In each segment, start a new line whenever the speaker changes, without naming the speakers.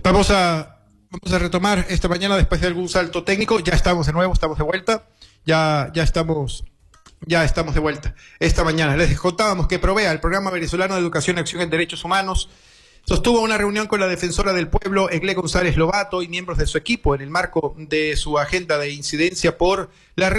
Vamos a retomar esta mañana después de algún salto técnico. Ya estamos de nuevo, estamos de vuelta. Ya estamos de vuelta. Esta mañana les contábamos que Provea, el Programa Venezolano de Educación y Acción en Derechos Humanos, sostuvo una reunión con la defensora del pueblo, Egle González Lobato, y miembros de su equipo en el marco de su agenda de incidencia por la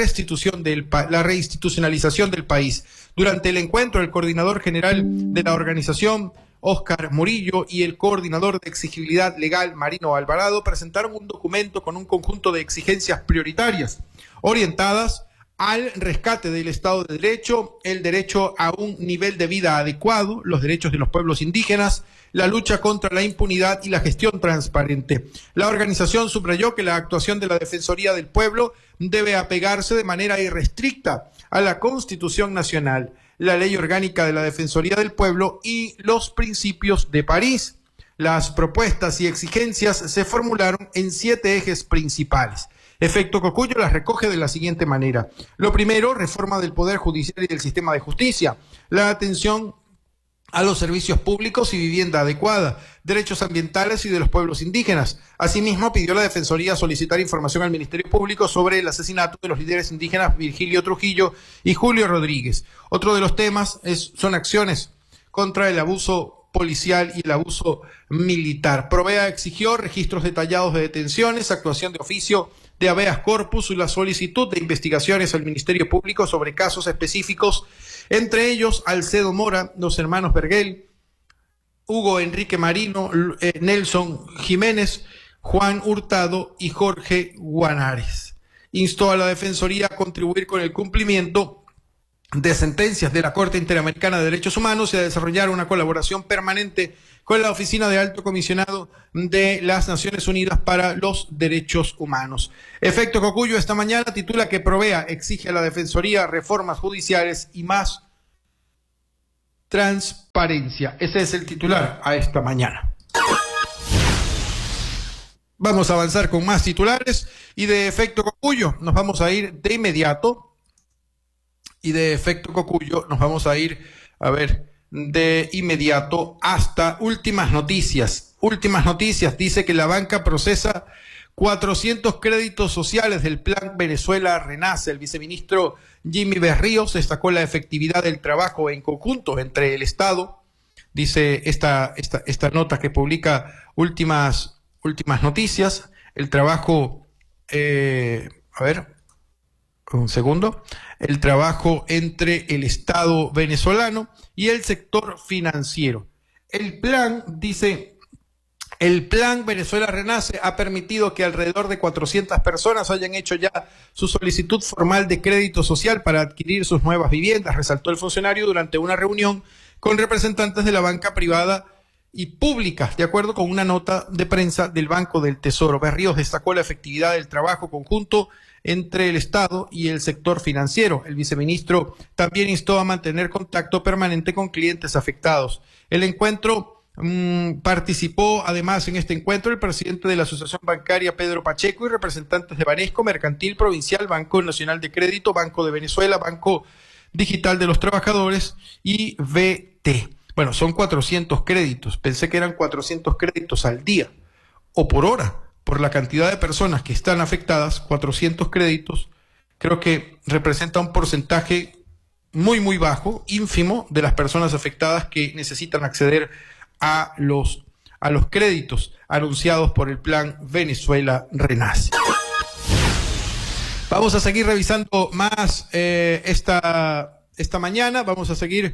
reinstitucionalización del país. Durante el encuentro, el coordinador general de la organización, Óscar Murillo, y el coordinador de exigibilidad legal, Marino Alvarado, presentaron un documento con un conjunto de exigencias prioritarias orientadas al rescate del Estado de Derecho, el derecho a un nivel de vida adecuado, los derechos de los pueblos indígenas, la lucha contra la impunidad y la gestión transparente. La organización subrayó que la actuación de la Defensoría del Pueblo debe apegarse de manera irrestricta a la Constitución Nacional, la Ley Orgánica de la Defensoría del Pueblo y los principios de París. Las propuestas y exigencias se formularon en 7 ejes principales. Efecto Cocuyo las recoge de la siguiente manera. Lo primero, reforma del Poder Judicial y del sistema de justicia, la atención a los servicios públicos y vivienda adecuada, derechos ambientales y de los pueblos indígenas. Asimismo, pidió a la Defensoría solicitar información al Ministerio Público sobre el asesinato de los líderes indígenas Virgilio Trujillo y Julio Rodríguez. Otro de los temas son acciones contra el abuso policial y el abuso militar. Provea exigió registros detallados de detenciones, actuación de oficio de habeas corpus y la solicitud de investigaciones al Ministerio Público sobre casos específicos, entre ellos Alcedo Mora, los hermanos Vergel, Hugo Enrique Marino, Nelson Jiménez, Juan Hurtado y Jorge Guanares. Instó a la Defensoría a contribuir con el cumplimiento de sentencias de la Corte Interamericana de Derechos Humanos y a desarrollar una colaboración permanente con la Oficina de Alto Comisionado de las Naciones Unidas para los Derechos Humanos. Efecto Cocuyo esta mañana titula que Provea exige a la Defensoría reformas judiciales y más transparencia. Ese es el titular a esta mañana. Vamos a avanzar con más titulares y de Efecto Cocuyo nos vamos a ir de inmediato. Y de Efecto Cocuyo nos vamos a ir, de inmediato hasta Últimas Noticias. Últimas Noticias dice que la banca procesa 400 créditos sociales del Plan Venezuela Renace. El viceministro Jimmy Berríos destacó la efectividad del trabajo en conjunto entre el Estado, dice esta nota que publica Últimas Noticias, el trabajo, un segundo, el trabajo entre el Estado venezolano y el sector financiero. El plan, dice, el Plan Venezuela Renace ha permitido que alrededor de 400 personas hayan hecho ya su solicitud formal de crédito social para adquirir sus nuevas viviendas, resaltó el funcionario durante una reunión con representantes de la banca privada y pública, de acuerdo con una nota de prensa del Banco del Tesoro. Berríos destacó la efectividad del trabajo conjunto entre el Estado y el sector financiero. El viceministro también instó a mantener contacto permanente con clientes afectados. El encuentro participó además en este encuentro el presidente de la Asociación Bancaria, Pedro Pacheco, y representantes de Banesco, Mercantil Provincial, Banco Nacional de Crédito, Banco de Venezuela, Banco Digital de los Trabajadores y VT. Bueno, son 400 créditos. Pensé que eran 400 créditos al día o por hora. Por la cantidad de personas que están afectadas, 400 créditos, creo que representa un porcentaje muy bajo, ínfimo, de las personas afectadas que necesitan acceder a los créditos anunciados por el Plan Venezuela Renace. Vamos a seguir revisando más esta mañana, vamos a seguir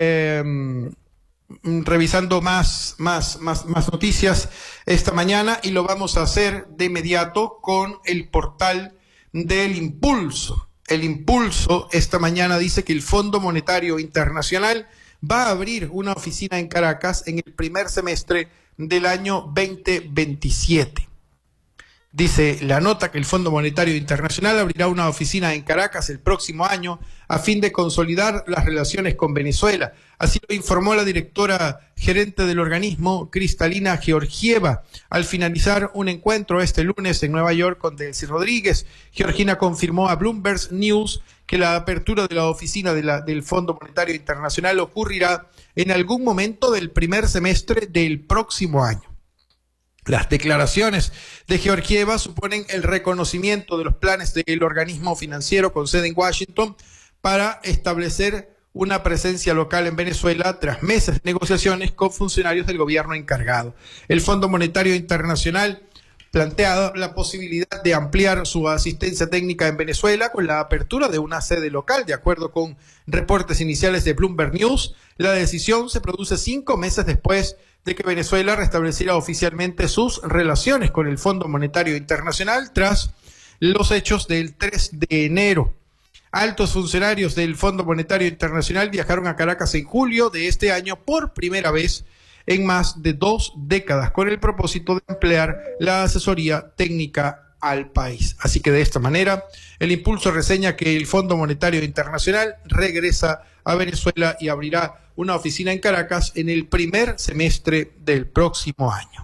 revisando más noticias esta mañana y lo vamos a hacer de inmediato con el portal del Impulso. El Impulso esta mañana dice que el Fondo Monetario Internacional va a abrir una oficina en Caracas en el primer semestre del año 2027. Dice la nota que el Fondo Monetario Internacional abrirá una oficina en Caracas el próximo año a fin de consolidar las relaciones con Venezuela. Así lo informó la directora gerente del organismo, Cristalina Georgieva, al finalizar un encuentro este lunes en Nueva York con Delcy Rodríguez. Georgina confirmó a Bloomberg News que la apertura de la oficina del Fondo Monetario Internacional ocurrirá en algún momento del primer semestre del próximo año. Las declaraciones de Georgieva suponen el reconocimiento de los planes del organismo financiero con sede en Washington para establecer una presencia local en Venezuela tras meses de negociaciones con funcionarios del gobierno encargado. El Fondo Monetario Internacional plantea la posibilidad de ampliar su asistencia técnica en Venezuela con la apertura de una sede local. De acuerdo con reportes iniciales de Bloomberg News, la decisión se produce 5 meses después de que Venezuela restableciera oficialmente sus relaciones con el Fondo Monetario Internacional tras los hechos del 3 de enero. Altos funcionarios del Fondo Monetario Internacional viajaron a Caracas en julio de este año por primera vez en más de 2 décadas con el propósito de ampliar la asesoría técnica al país. Así que de esta manera, el Impulso reseña que el Fondo Monetario Internacional regresa a Venezuela y abrirá una oficina en Caracas en el primer semestre del próximo año.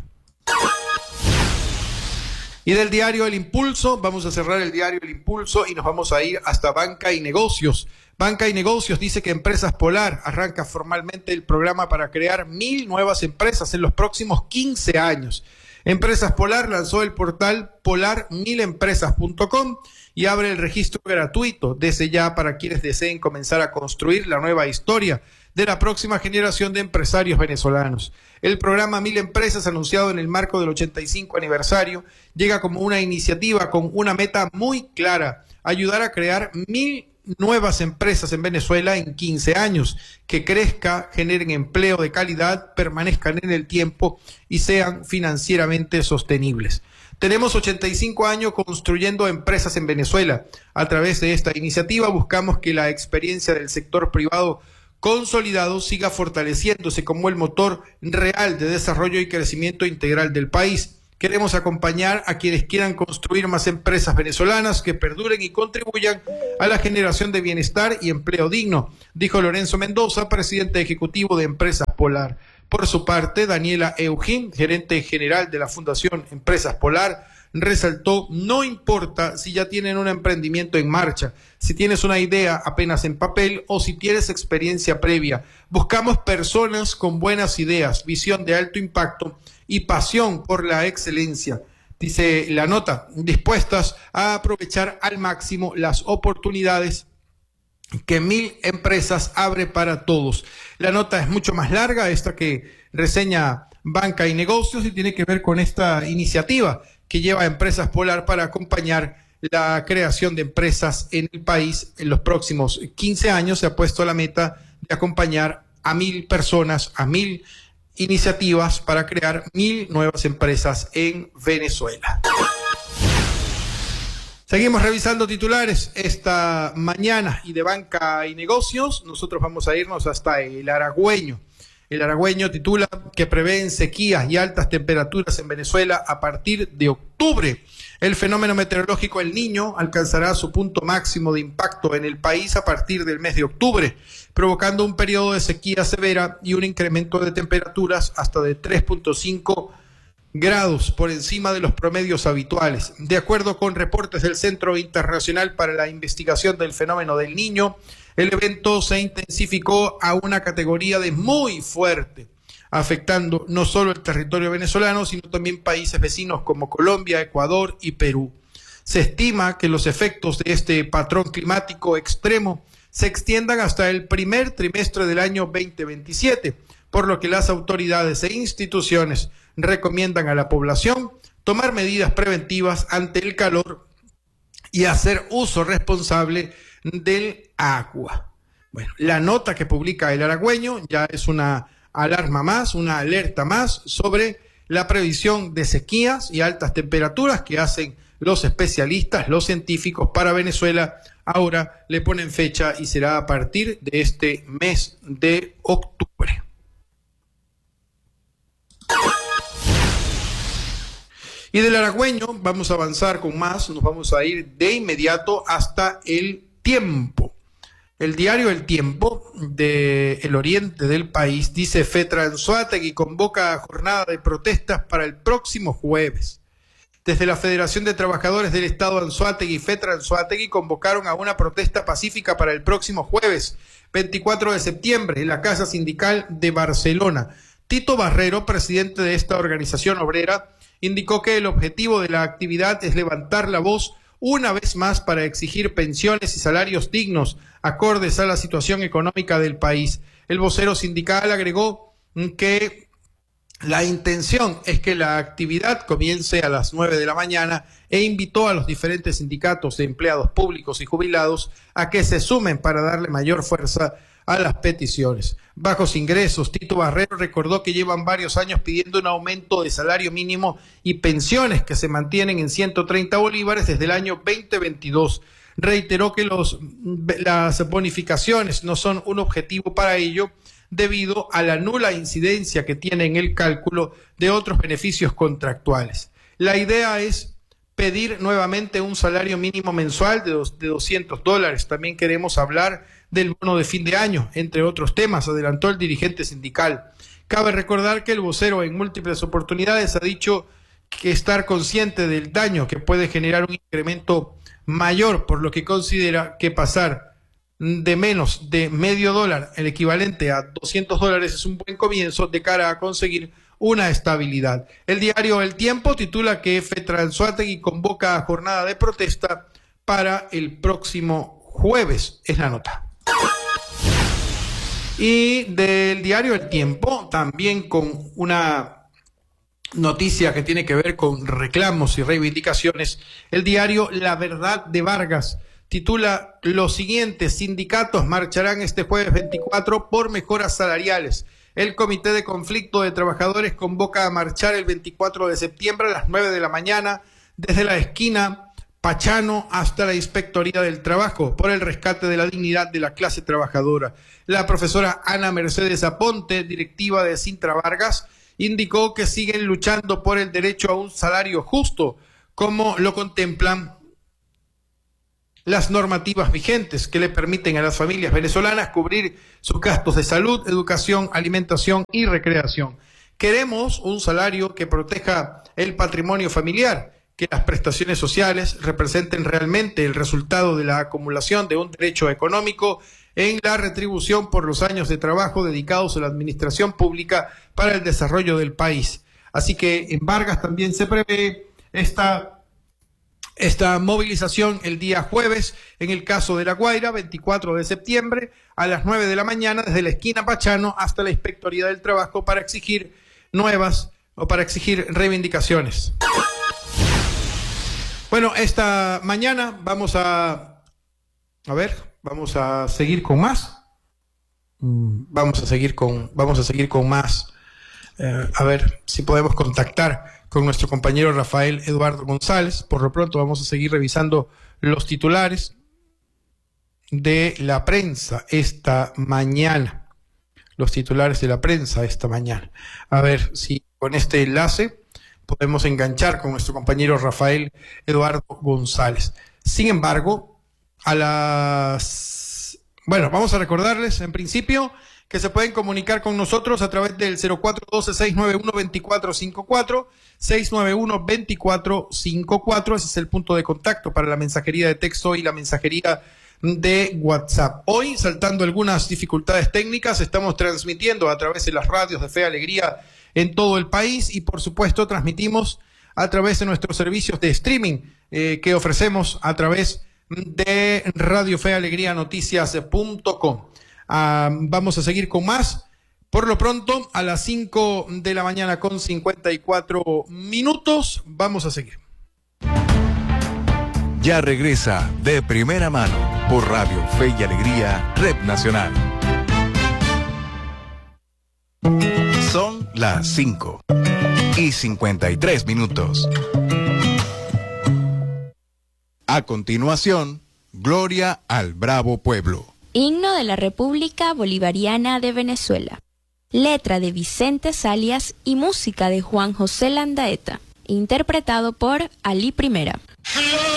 Y del diario El Impulso, vamos a cerrar el diario El Impulso y nos vamos a ir hasta Banca y Negocios. Banca y Negocios dice que Empresas Polar arranca formalmente el programa para crear 1.000 nuevas empresas en los próximos 15 años. Empresas Polar lanzó el portal polar1000empresas.com y abre el registro gratuito desde ya para quienes deseen comenzar a construir la nueva historia de la próxima generación de empresarios venezolanos. El programa 1000 Empresas, anunciado en el marco del 85 aniversario, llega como una iniciativa con una meta muy clara: ayudar a crear 1.000 nuevas empresas en Venezuela en 15 años, que crezca, generen empleo de calidad, permanezcan en el tiempo y sean financieramente sostenibles. Tenemos 85 años construyendo empresas en Venezuela. A través de esta iniciativa buscamos que la experiencia del sector privado consolidado siga fortaleciéndose como el motor real de desarrollo y crecimiento integral del país. Queremos acompañar a quienes quieran construir más empresas venezolanas que perduren y contribuyan a la generación de bienestar y empleo digno, dijo Lorenzo Mendoza, presidente ejecutivo de Empresas Polar. Por su parte, Daniela Eugín, gerente general de la Fundación Empresas Polar, resaltó: no importa si ya tienen un emprendimiento en marcha, si tienes una idea apenas en papel o si tienes experiencia previa. Buscamos personas con buenas ideas, visión de alto impacto y pasión por la excelencia, dice la nota, dispuestas a aprovechar al máximo las oportunidades que 1000 empresas abre para todos. La nota es mucho más larga, esta que reseña Banca y Negocios, y tiene que ver con esta iniciativa que lleva a Empresas Polar para acompañar la creación de empresas en el país. En los próximos 15 años se ha puesto la meta de acompañar a 1000 personas, a 1000 iniciativas para crear 1000 nuevas empresas en Venezuela. Seguimos revisando titulares esta mañana, y de Banca y Negocios nosotros vamos a irnos hasta El Aragüeño. El Aragüeño titula que prevén sequías y altas temperaturas en Venezuela a partir de octubre. El fenómeno meteorológico El Niño alcanzará su punto máximo de impacto en el país a partir del mes de octubre, provocando un periodo de sequía severa y un incremento de temperaturas hasta de 3.5 grados por encima de los promedios habituales. De acuerdo con reportes del Centro Internacional para la Investigación del Fenómeno del Niño, el evento se intensificó a una categoría de muy fuerte, afectando no solo el territorio venezolano, sino también países vecinos como Colombia, Ecuador y Perú. Se estima que los efectos de este patrón climático extremo se extiendan hasta el primer trimestre del año 2027, por lo que las autoridades e instituciones recomiendan a la población tomar medidas preventivas ante el calor y hacer uso responsable del agua. Bueno, la nota que publica El Aragüeño ya es una alarma más, una alerta más sobre la previsión de sequías y altas temperaturas que hacen los especialistas, los científicos para Venezuela. Ahora le ponen fecha y será a partir de este mes de octubre. Y del Aragüeño vamos a avanzar con más, nos vamos a ir de inmediato hasta El Tiempo. El diario El Tiempo del oriente del país dice: FETRANZUÁTEGUI convoca a jornada de protestas para el próximo jueves. Desde la Federación de Trabajadores del Estado Anzoátegui y FETRANZUÁTEGUI convocaron a una protesta pacífica para el próximo jueves, 24 de septiembre, en la Casa Sindical de Barcelona. Tito Barrero, presidente de esta organización obrera, indicó que el objetivo de la actividad es levantar la voz una vez más para exigir pensiones y salarios dignos acordes a la situación económica del país. El vocero sindical agregó que la intención es que la actividad comience a las 9 de la mañana e invitó a los diferentes sindicatos de empleados públicos y jubilados a que se sumen para darle mayor fuerza a las peticiones. Bajos ingresos. Tito Barrero recordó que llevan varios años pidiendo un aumento de salario mínimo y pensiones que se mantienen en 130 bolívares desde el año 2022. Reiteró que las bonificaciones no son un objetivo para ello, debido a la nula incidencia que tiene en el cálculo de otros beneficios contractuales. La idea es pedir nuevamente un salario mínimo mensual de $200. También queremos hablar del bono de fin de año, entre otros temas, adelantó el dirigente sindical. Cabe recordar que el vocero en múltiples oportunidades ha dicho que estar consciente del daño que puede generar un incremento mayor, por lo que considera que pasar de menos de $0.50, el equivalente a $200, es un buen comienzo de cara a conseguir una estabilidad. El diario El Tiempo titula que FETRANZUATEGUI convoca a jornada de protesta para el próximo jueves, es la nota. Y del diario El Tiempo, también con una noticia que tiene que ver con reclamos y reivindicaciones, el diario La Verdad de Vargas titula lo siguiente: sindicatos marcharán este jueves 24 por mejoras salariales. El Comité de Conflicto de Trabajadores convoca a marchar el 24 de septiembre a las 9 de la mañana desde la esquina Pachano hasta la Inspectoría del Trabajo por el rescate de la dignidad de la clase trabajadora. La profesora Ana Mercedes Aponte, directiva de Sintra Vargas, indicó que siguen luchando por el derecho a un salario justo, como lo contemplan las normativas vigentes que le permiten a las familias venezolanas cubrir sus gastos de salud, educación, alimentación y recreación. Queremos un salario que proteja el patrimonio familiar, que las prestaciones sociales representen realmente el resultado de la acumulación de un derecho económico en la retribución por los años de trabajo dedicados a la administración pública para el desarrollo del país. Así que en Vargas también se prevé esta movilización el día jueves, en el caso de La Guaira, 24 de septiembre, a las 9 de la mañana, desde la esquina Pachano hasta la Inspectoría del Trabajo para exigir reivindicaciones. Bueno, esta mañana vamos a seguir con más. Vamos a seguir con más. A ver si podemos contactar con nuestro compañero Rafael Eduardo González. Por lo pronto vamos a seguir revisando los titulares de la prensa esta mañana. Los titulares de la prensa esta mañana. A ver si con este enlace podemos enganchar con nuestro compañero Rafael Eduardo González. Sin embargo, vamos a recordarles en principio que se pueden comunicar con nosotros a través del 0412-691-2454, 691-2454, ese es el punto de contacto para la mensajería de texto y la mensajería de WhatsApp. Hoy, saltando algunas dificultades técnicas, estamos transmitiendo a través de las radios de Fe y Alegría en todo el país y por supuesto transmitimos a través de nuestros servicios de streaming que ofrecemos a través de Radio Fe y Alegría Noticias.com. Vamos a seguir con más. Por lo pronto, a las 5 de la mañana con 54 minutos, vamos a seguir.
Ya regresa De Primera Mano por Radio Fe y Alegría, Red Nacional. Son las 5:53 minutos. A continuación, Gloria al Bravo Pueblo.
Himno de la República Bolivariana de Venezuela. Letra de Vicente Salias y música de Juan José Landaeta. Interpretado por Ali Primera.